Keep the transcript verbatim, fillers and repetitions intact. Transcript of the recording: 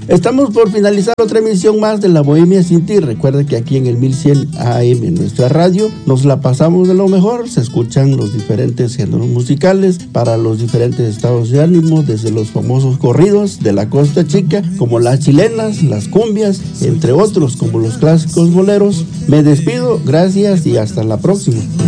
Estamos por finalizar otra emisión más de La Bohemia Sin Ti. Recuerda que aquí en el mil cien A M, en nuestra radio, nos la pasamos de lo mejor. Se escuchan los diferentes géneros musicales para los diferentes estados de ánimo, desde los famosos corridos de la Costa Chica, como las chilenas, las cumbias, entre otros, como los clásicos boleros. Me despido, gracias y hasta la próxima.